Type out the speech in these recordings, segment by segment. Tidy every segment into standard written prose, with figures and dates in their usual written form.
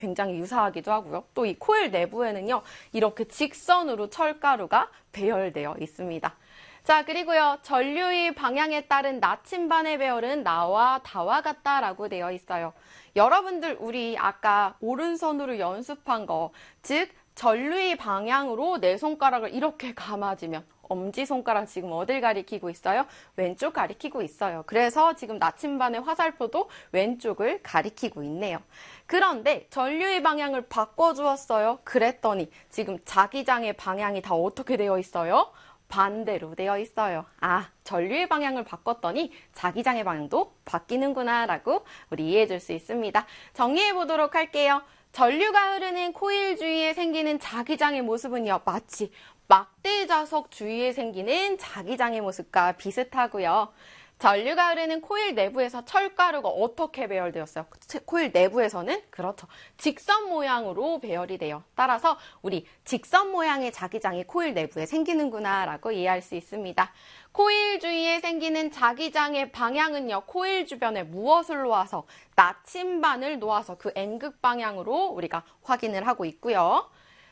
굉장히 유사하기도 하고요. 또 이 코일 내부에는요, 이렇게 직선으로 철가루가 배열되어 있습니다. 자, 그리고요, 전류의 방향에 따른 나침반의 배열은 나와 다와 같다라고 되어 있어요. 여러분들, 우리 아까 오른손으로 연습한 거, 즉 전류의 방향으로 내 손가락을 이렇게 감아주면 엄지손가락 지금 어딜 가리키고 있어요? 왼쪽 가리키고 있어요. 그래서 지금 나침반의 화살표도 왼쪽을 가리키고 있네요. 그런데 전류의 방향을 바꿔주었어요. 그랬더니 지금 자기장의 방향이 다 어떻게 되어 있어요? 반대로 되어 있어요. 아, 전류의 방향을 바꿨더니 자기장의 방향도 바뀌는구나 라고 우리 이해해 줄 수 있습니다. 정리해 보도록 할게요. 전류가 흐르는 코일 주위에 생기는 자기장의 모습은요, 마치 막대 자석 주위에 생기는 자기장의 모습과 비슷하고요. 전류가 흐르는 코일 내부에서 철가루가 어떻게 배열되었어요? 코일 내부에서는 그렇죠. 직선 모양으로 배열이 돼요. 따라서 우리 직선 모양의 자기장이 코일 내부에 생기는구나 라고 이해할 수 있습니다. 코일 주위에 생기는 자기장의 방향은요, 코일 주변에 무엇을 놓아서? 나침반을 놓아서 그 N극 방향으로 우리가 확인을 하고 있고요.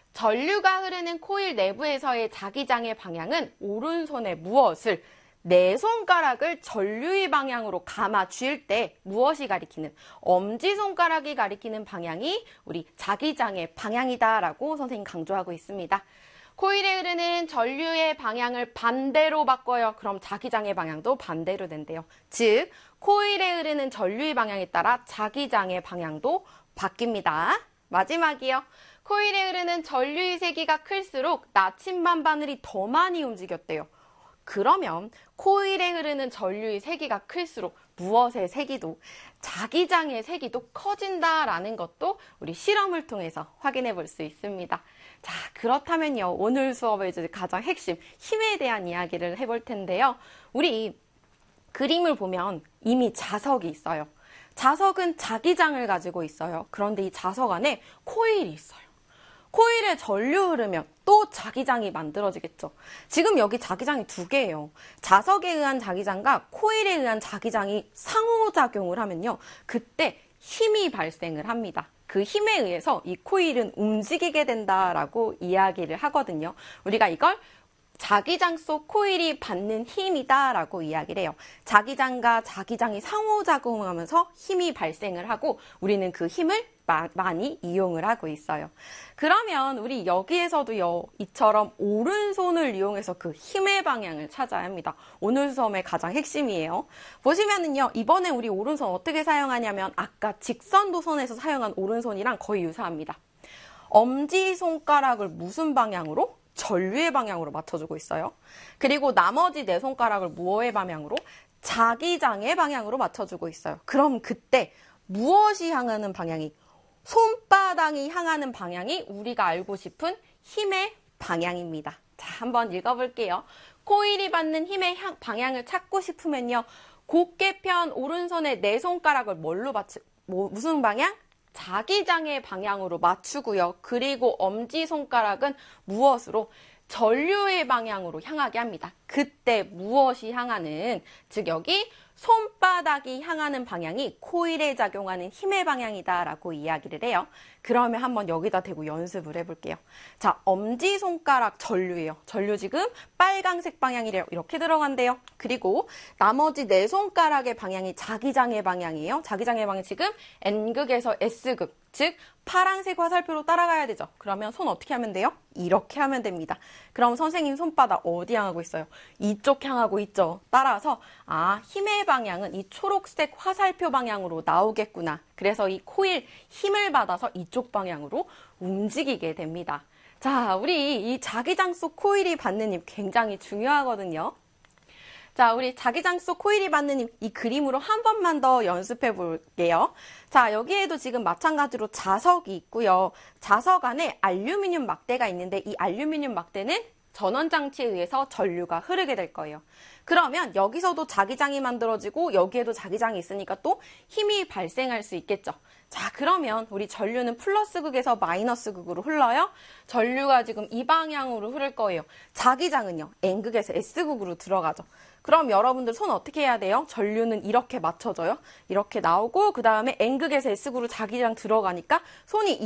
전류가 흐르는 코일 내부에서의 자기장의 방향은 오른손에 무엇을? 내 손가락을 전류의 방향으로 감아 쥘 때 무엇이 가리키는? 엄지손가락이 가리키는 방향이 우리 자기장의 방향이다라고 선생님 강조하고 있습니다. 코일에 흐르는 전류의 방향을 반대로 바꿔요. 그럼 자기장의 방향도 반대로 된대요. 즉, 코일에 흐르는 전류의 방향에 따라 자기장의 방향도 바뀝니다. 마지막이요. 코일에 흐르는 전류의 세기가 클수록 나침반 바늘이 더 많이 움직였대요. 그러면 코일에 흐르는 전류의 세기가 클수록 무엇의 세기도, 자기장의 세기도 커진다라는 것도 우리 실험을 통해서 확인해 볼 수 있습니다. 자, 그렇다면요, 오늘 수업의 가장 핵심, 힘에 대한 이야기를 해볼 텐데요. 우리 그림을 보면 이미 자석이 있어요. 자석은 자기장을 가지고 있어요. 그런데 이 자석 안에 코일이 있어요. 코일에 전류 흐르면 또 자기장이 만들어지겠죠. 지금 여기 자기장이 두 개예요. 자석에 의한 자기장과 코일에 의한 자기장이 상호작용을 하면요, 그때 힘이 발생을 합니다. 그 힘에 의해서 이 코일은 움직이게 된다라고 이야기를 하거든요. 우리가 이걸 자기장 속 코일이 받는 힘이다라고 이야기를 해요. 자기장과 자기장이 상호작용하면서 힘이 발생을 하고 우리는 그 힘을 많이 이용을 하고 있어요. 그러면 우리 여기에서도요, 이처럼 오른손을 이용해서 그 힘의 방향을 찾아야 합니다. 오늘 수업의 가장 핵심이에요. 보시면은요, 이번에 우리 오른손 어떻게 사용하냐면 아까 직선 도선에서 사용한 오른손이랑 거의 유사합니다. 엄지손가락을 무슨 방향으로? 전류의 방향으로 맞춰주고 있어요. 그리고 나머지 네 손가락을 무엇의 방향으로? 자기장의 방향으로 맞춰주고 있어요. 그럼 그때 무엇이 향하는 방향이? 손바닥이 향하는 방향이 우리가 알고 싶은 힘의 방향입니다. 자, 한번 읽어볼게요. 코일이 받는 힘의 방향을 찾고 싶으면요, 곧게 편 오른손의 네 손가락을 무슨 방향? 자기장의 방향으로 맞추고요. 그리고 엄지손가락은 무엇으로? 전류의 방향으로 향하게 합니다. 그때 무엇이 향하는, 즉 여기 손바닥이 향하는 방향이 코일에 작용하는 힘의 방향이다라고 이야기를 해요. 그러면 한번 여기다 대고 연습을 해볼게요. 자, 엄지손가락 전류예요. 전류 지금 빨강색 방향이래요. 이렇게 들어간대요. 그리고 나머지 네 손가락의 방향이 자기장의 방향이에요. 자기장의 방향이 지금 N극에서 S극, 즉 파란색 화살표로 따라가야 되죠. 그러면 손 어떻게 하면 돼요? 이렇게 하면 됩니다. 그럼 선생님 손바닥 어디 향하고 있어요? 이쪽 향하고 있죠. 따라서 아, 힘의 방향은 이 초록색 화살표 방향으로 나오겠구나. 그래서 이 코일 힘을 받아서 이쪽 방향으로 움직이게 됩니다. 자, 우리 이 자기장 속 코일이 받는 힘 굉장히 중요하거든요. 자, 우리 자기장 속 코일이 받는 힘, 이 그림으로 한 번만 더 연습해 볼게요. 자, 여기에도 지금 마찬가지로 자석이 있고요. 자석 안에 알루미늄 막대가 있는데 이 알루미늄 막대는 전원장치에 의해서 전류가 흐르게 될 거예요. 그러면 여기서도 자기장이 만들어지고 여기에도 자기장이 있으니까 또 힘이 발생할 수 있겠죠. 자, 그러면 우리 전류는 플러스 극에서 마이너스 극으로 흘러요. 전류가 지금 이 방향으로 흐를 거예요. 자기장은요, N극에서 S극으로 들어가죠. 그럼 여러분들 손 어떻게 해야 돼요? 전류는 이렇게 맞춰져요. 이렇게 나오고 그 다음에 N극에서 S극으로 자기장 들어가니까 손이